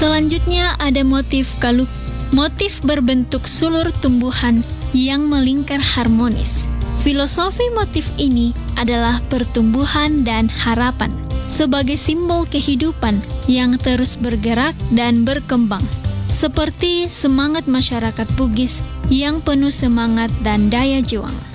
Selanjutnya ada motif kaluk, motif berbentuk sulur tumbuhan yang melingkar harmonis. Filosofi motif ini adalah pertumbuhan dan harapan sebagai simbol kehidupan yang terus bergerak dan berkembang, seperti semangat masyarakat Bugis yang penuh semangat dan daya juang.